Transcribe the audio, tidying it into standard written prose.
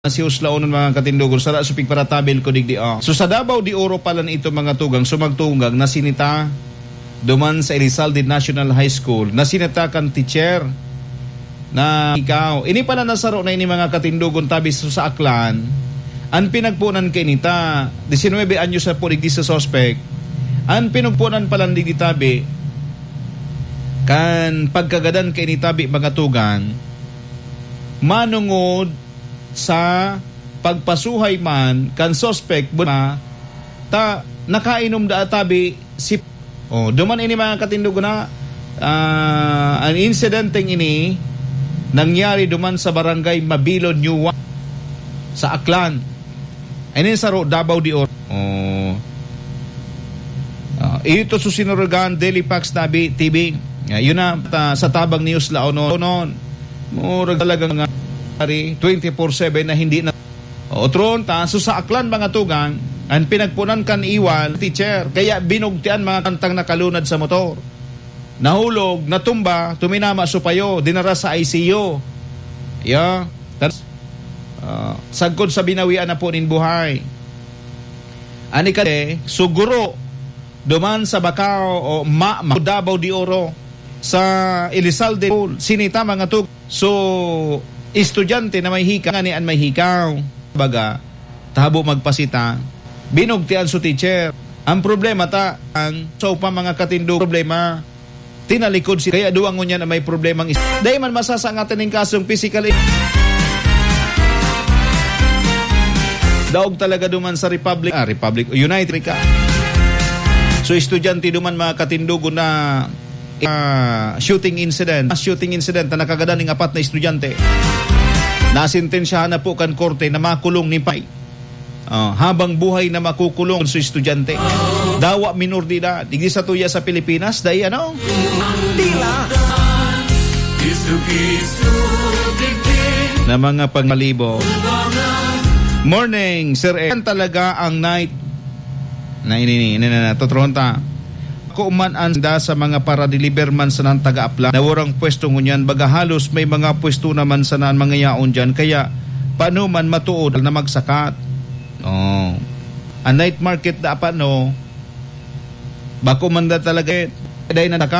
si Uslaon mga katindugon sa supig para tabil ko digdi So sa Davao di Oro pala ito mga tugang sumagtunggang na sinita duman sa Elizalde National High School na sinita kan teacher na ikaw ini pala nasaro na ini mga katindugon tabi sa Aklan ang pinagpunan kay nita 19 anyos sa po digdi sa suspect ang pinagpunan pala digdi tabi kan pagkagadan kay ni tabi mga tugang manungod sa pagpasuhay man kan suspect na nakainom da tabi si duman ini mga katindugo na ang incidenteng ini nangyari duman sa barangay Mabilon New sa Aklan ini sa Davao di Oro ito susinurugan Daily Pax Tabi TV yun na sa tabang news laonon murag talagang 24/7 na hindi na otron so sa Aklan mga tugang ang pinagpunan kan iwan teacher kaya binugtian mga kantang nakalunad sa motor nahulog natumba tuminama supayo dinara sa ICU sagkod sa binawian na po nin buhay ani kade suguro duman sa Bacau o Davao di Oro sa Elizalde sinita mga tugang so estudyante na may hikaw nga ni an may hikaw baga tahabo magpasita binugtian so teacher ang problema ang so pa mga katindog problema tinalikod si kaya duwang niya na may problemang dahil man masasangatan ng kasong physical daog talaga duman sa Republic United ka so estudyante duman mga katindog na shooting incident na nakagada ng 4 na estudyante nasintensyahan na po kan korte na makulong ni Pai habang buhay na makukulong sa estudyante dawa minor de edad digdi sa tuya sa Pilipinas dahil tila na mga pangmalibo morning sir talaga ang night na ini totronta kuman anda sa mga para-deliver man sa nang taga-apla na warang pwesto ngunyan baga halos may mga pwesto naman sa nang mga yaon dyan kaya paano man matuod na magsakat a night market da paano bako man da talaga dahil na